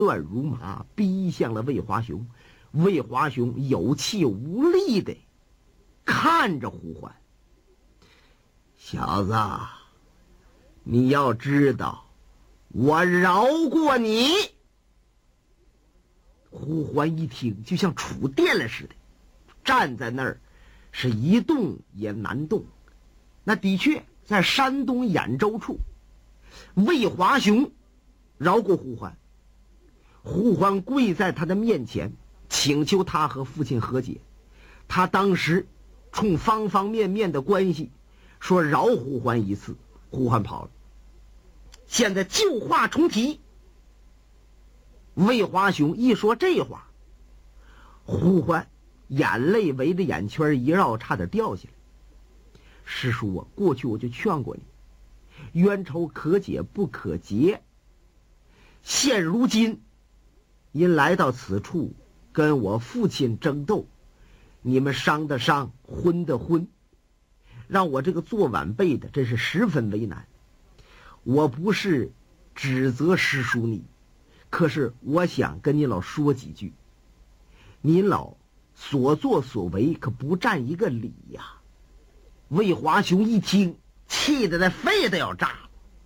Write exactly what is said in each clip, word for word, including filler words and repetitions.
乱如麻，逼向了魏华雄。魏华雄有气无力的看着胡欢：“小子，你要知道，我饶过你。”胡欢一听，就像触电了似的，站在那儿，是一动也难动。那的确，在山东兖州处，魏华雄饶过胡欢。胡欢跪在他的面前，请求他和父亲和解。他当时冲方方面面的关系说饶胡欢一次，胡欢跑了。现在旧话重提，魏华雄一说这话，胡欢眼泪围着眼圈一绕，差点掉下来。师叔啊，过去我就劝过你，冤仇可解不可结。现如今因来到此处跟我父亲争斗，你们伤的伤，昏的昏，让我这个做晚辈的真是十分为难。我不是指责师叔你，可是我想跟您老说几句。您老所作所为可不占一个理呀。魏华雄一听，气得那肺都要炸了。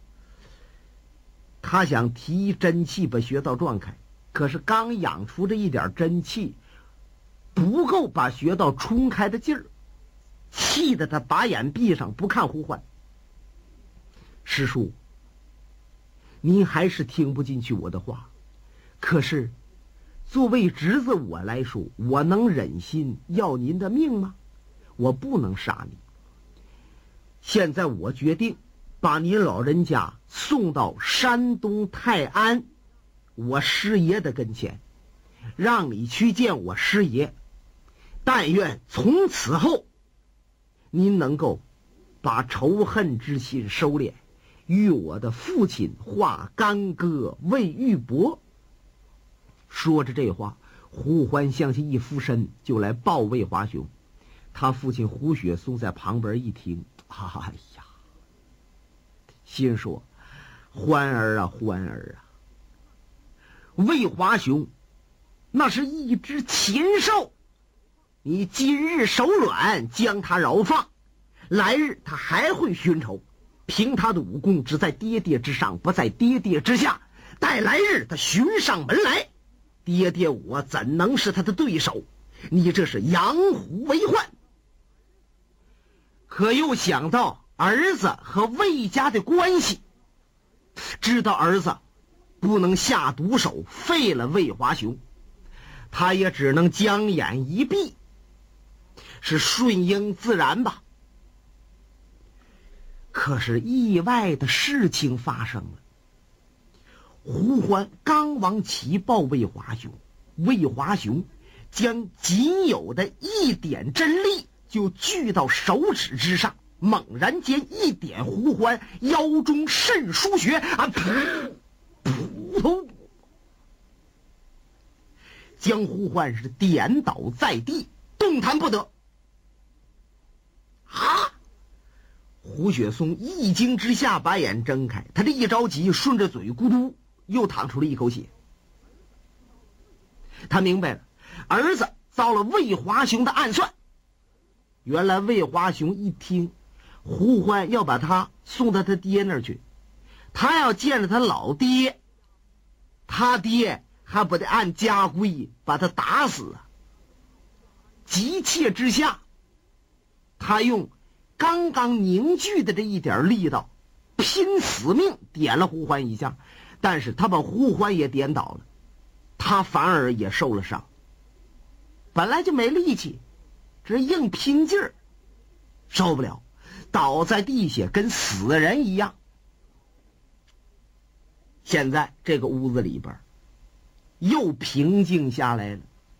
他想提真气把穴道撞开，可是刚养出这一点真气，不够把穴道冲开的劲儿，气得他把眼闭上，不看胡欢。师叔，您还是听不进去我的话，可是作为侄子我来说，我能忍心要您的命吗？我不能杀你。现在我决定把您老人家送到山东泰安我师爷的跟前，让你去见我师爷。但愿从此后您能够把仇恨之心收敛，与我的父亲化干戈为玉帛。说着这话，胡欢向下一俯身就来抱魏华雄。他父亲胡雪松在旁边一听，哎呀，心说：欢儿啊，欢儿啊！魏华雄那是一只禽兽，你今日手软，将他饶放，来日他还会寻仇。凭他的武功，只在爹爹之上，不在爹爹之下。待来日他寻上门来，爹爹我怎能是他的对手？你这是养虎为患。可又想到儿子和魏家的关系，知道儿子不能下毒手废了魏华雄，他也只能将眼一闭，是顺应自然吧。可是意外的事情发生了。胡欢刚往起抱魏华雄，魏华雄将仅有的一点真力就聚到手指之上，猛然间一点胡欢腰中肾腧穴啊，噗噗，将胡欢是点倒在地，动弹不得。啊！胡雪松一惊之下把眼睁开，他这一着急，顺着嘴咕嘟又淌出了一口血。他明白了，儿子遭了魏华雄的暗算。原来魏华雄一听胡欢要把他送到他爹那儿去，他要见了他老爹，他爹还不得按家规把他打死啊！急切之下，他用刚刚凝聚的这一点力道，拼死命点了胡欢一下，但是他把胡欢也点倒了，他反而也受了伤。本来就没力气，这硬拼劲儿，受不了，倒在地下跟死人一样。现在这个屋子里边又平静下来了。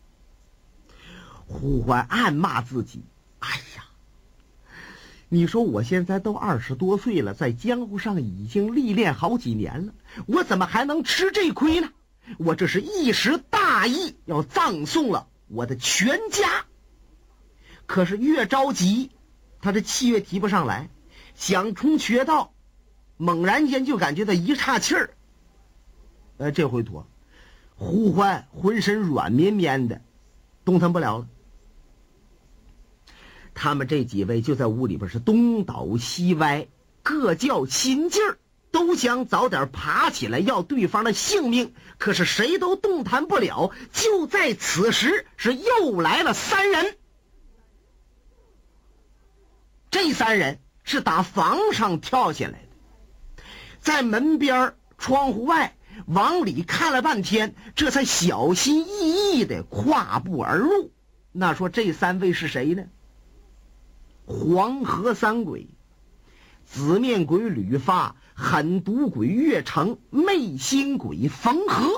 胡欢暗骂自己：哎呀，你说我现在都二十多岁了，在江湖上已经历练好几年了，我怎么还能吃这亏呢？我这是一时大意，要葬送了我的全家。可是越着急，他的气越提不上来，想冲穴道，猛然间就感觉到一岔气儿。呃，这回妥， 胡欢浑身软绵绵的，动弹不了了。他们这几位就在屋里边是东倒西歪，各较心劲儿，都想早点爬起来要对方的性命，可是谁都动弹不了。就在此时，是又来了三人。这三人是打房上跳下来的，在门边窗户外往里看了半天，这才小心翼翼地跨步而入。那说这三位是谁呢？黄河三鬼、紫面鬼吕发、狠毒鬼岳成、媚心鬼冯和。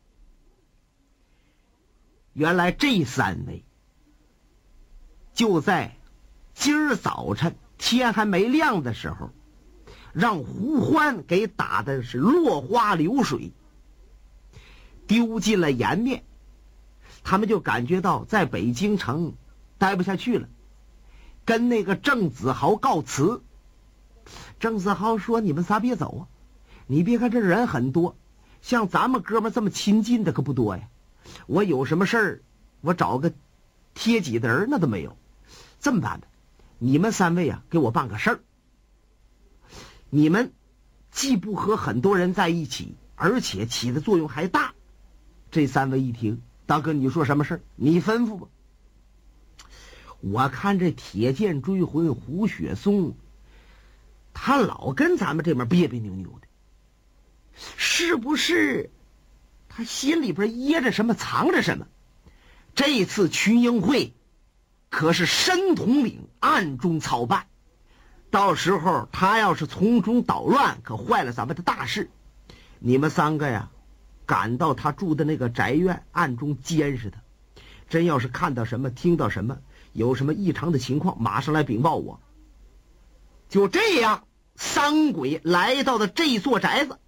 原来这三位就在今儿早晨天还没亮的时候，让胡欢给打的是落花流水，丢尽了颜面。他们就感觉到在北京城待不下去了，跟那个郑子豪告辞。郑子豪说：“你们仨别走啊，你别看这人很多，像咱们哥们这么亲近的可不多呀。我有什么事儿，我找个贴己的人那都没有。这么办吧，你们三位啊，给我办个事儿。你们既不和很多人在一起，而且起的作用还大。”这三位一听：“大哥，你说什么事儿？你吩咐吧。”我看这铁剑追魂胡雪松，他老跟咱们这边别别扭扭的，是不是他心里边掖着什么藏着什么？这次群英会可是申统领暗中操办，到时候他要是从中捣乱，可坏了咱们的大事。你们三个呀，赶到他住的那个宅院，暗中监视他，真要是看到什么听到什么有什么异常的情况，马上来禀报我。就这样，三鬼来到了这座宅子。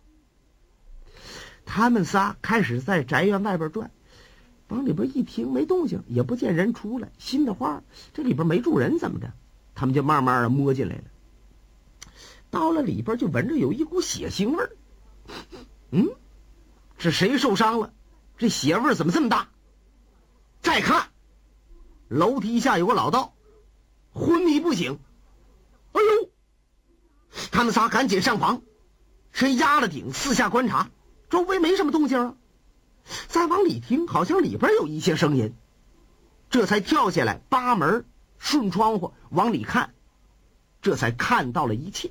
他们仨开始在宅院外边转，往里边一听没动静，也不见人出来，心的话这里边没住人怎么着，他们就慢慢的摸进来了。到了里边就闻着有一股血腥味儿，嗯，这谁受伤了？这血味怎么这么大？再看楼梯下有个老道，昏迷不醒。哎呦！他们仨赶紧上房，谁压了顶，四下观察，周围没什么动静啊。再往里听，好像里边有一些声音，这才跳下来，扒门顺窗户往里看，这才看到了一切。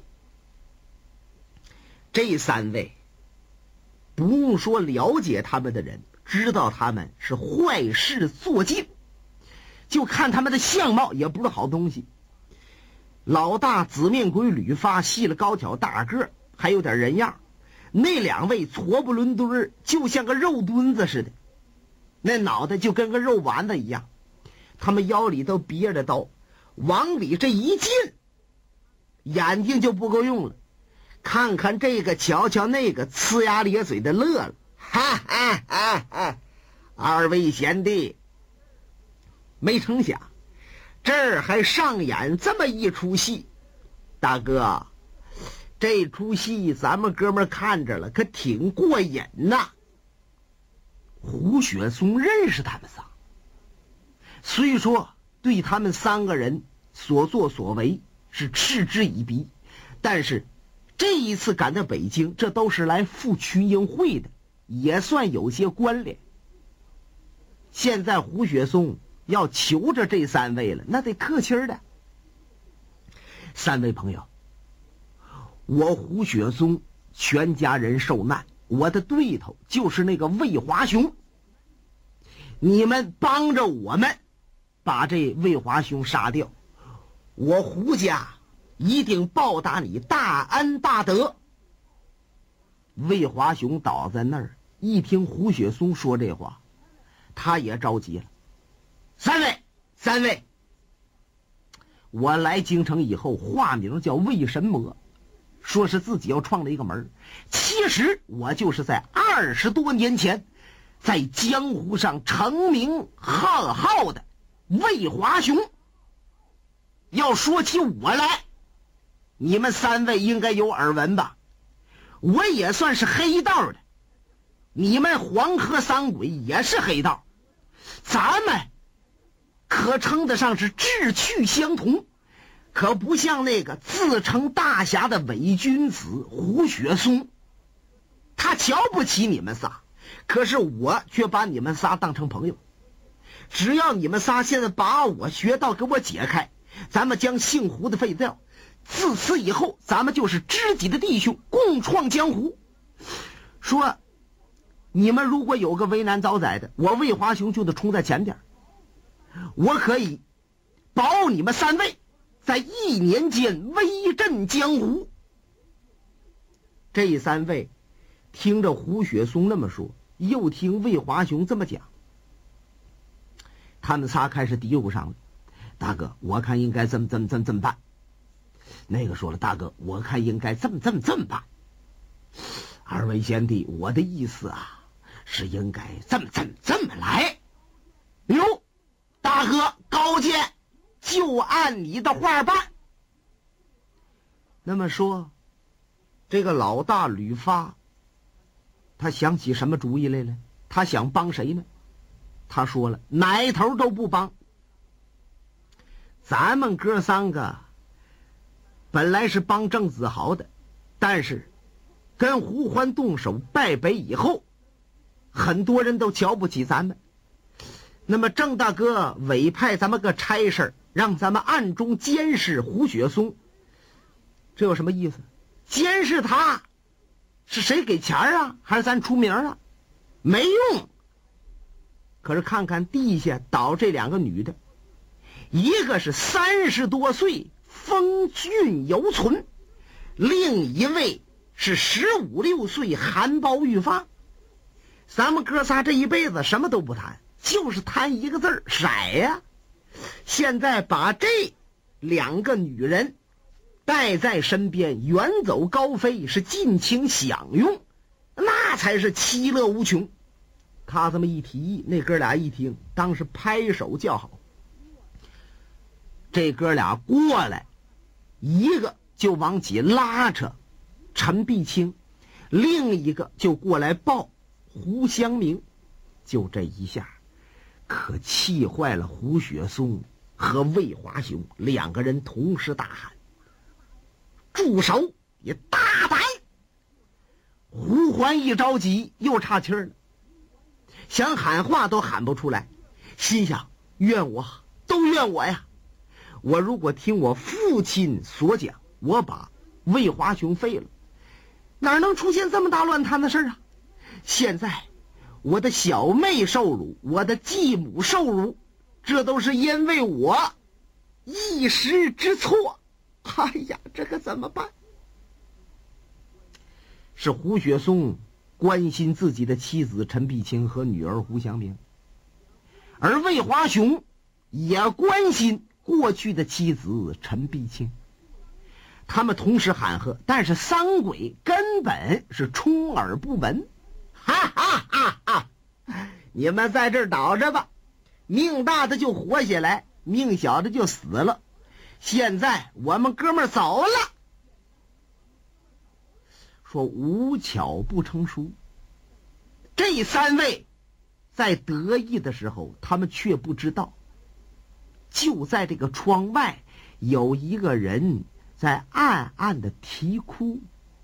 这三位不用说，了解他们的人知道他们是坏事做尽，就看他们的相貌也不是好东西。老大紫面鬼吕发，细了高挑大个，还有点人样。那两位矬不伦墩，就像个肉墩子似的，那脑袋就跟个肉丸子一样。他们腰里都别着刀，往里这一进，眼睛就不够用了。看看这个，瞧瞧那个，呲牙咧嘴的乐了，哈哈哈哈！二位贤弟，没成想这儿还上演这么一出戏。大哥，这出戏咱们哥们看着了，可挺过瘾呐。胡雪松认识他们仨，虽说对他们三个人所作所为是嗤之以鼻，但是这一次赶到北京，这都是来赴群英会的，也算有些关联。现在胡雪松要求着这三位了，那得客气的。三位朋友，我胡雪松全家人受难，我的对头就是那个魏华雄，你们帮着我们把这魏华雄杀掉，我胡家一定报答你大恩大德。魏华雄倒在那儿，一听胡雪松说这话，他也着急了。三位，三位，我来京城以后，化名叫魏神魔，说是自己要创了一个门，其实我就是在二十多年前在江湖上成名浩浩的魏华雄。要说起我来，你们三位应该有耳闻吧，我也算是黑道的。 你们黄河三鬼也是黑道，咱们可称得上是志趣相同，可不像那个自称大侠的伪君子胡雪松，他瞧不起你们仨，可是我却把你们仨当成朋友。只要你们仨现在把我穴道给我解开，咱们将姓胡的废掉，自此以后咱们就是知己的弟兄，共创江湖。说你们如果有个为难早宰的，我魏华雄就得冲在前边，我可以保你们三位在一年间威震江湖。这三位听着胡雪松那么说，又听魏华雄这么讲，他们仨开始嘀咕上了。大哥，我看应该这么这么这么这么办。那个说了，大哥，我看应该这么这么这么办。二位贤弟，我的意思啊，是应该这么这么这么来。哟，大哥高见，就按你的话办。那么说，这个老大吕发，他想起什么主意来了？他想帮谁呢？他说了，哪头都不帮。咱们哥三个本来是帮郑子豪的，但是跟胡欢动手败北以后，很多人都瞧不起咱们。那么郑大哥委派咱们个差事，让咱们暗中监视胡雪松，这有什么意思？监视他是谁给钱啊？还是咱出名啊？没用。可是看看地下倒这两个女的，一个是三十多岁风韵犹存，另一位是十五六岁含苞欲放。咱们哥仨这一辈子什么都不谈，就是谈一个字儿，色呀。现在把这两个女人带在身边，远走高飞，是尽情享用，那才是其乐无穷。他这么一提议，那哥俩一听，当时拍手叫好。这哥俩过来，一个就往起拉扯陈碧清，另一个就过来抱胡湘明。就这一下可气坏了胡雪松和魏华雄，两个人同时大喊：住手，也大胆！胡欢一着急又岔气儿了，想喊话都喊不出来，心想怨我，都怨我呀！我如果听我父亲所讲，我把魏华雄废了，哪能出现这么大乱摊的事啊？现在我的小妹受辱，我的继母受辱，这都是因为我一时之错。哎呀，这可怎么办？是胡雪松关心自己的妻子陈碧清和女儿胡湘明，而魏华雄也关心过去的妻子陈碧清。他们同时喊喝，但是三鬼根本是充耳不闻。哈哈哈哈！你们在这儿倒着吧，命大的就活下来，命小的就死了。现在我们哥们儿走了。说无巧不成书，这三位在得意的时候，他们却不知道，就在这个窗外有一个人在暗暗的啼哭，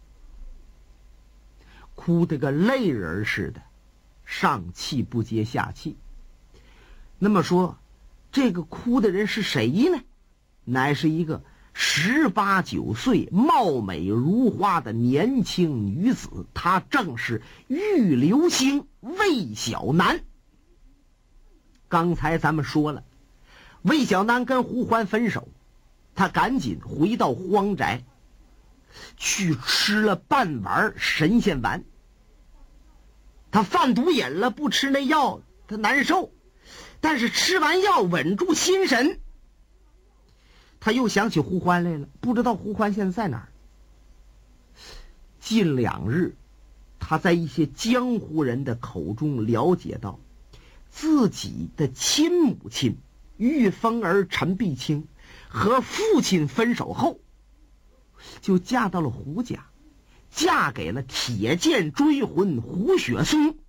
哭得个泪人似的，上气不接下气。那么说这个哭的人是谁呢？乃是一个十八九岁貌美如花的年轻女子，她正是玉流星魏小楠。刚才咱们说了，魏小楠跟胡欢分手，他赶紧回到荒宅去吃了半碗神仙丸。他犯毒瘾了，不吃那药他难受，但是吃完药稳住心神。他又想起胡欢来了，不知道胡欢现在在哪儿。近两日他在一些江湖人的口中了解到，自己的亲母亲玉凤儿陈碧清和父亲分手后，就嫁到了胡家， 嫁给了铁剑追魂胡雪松。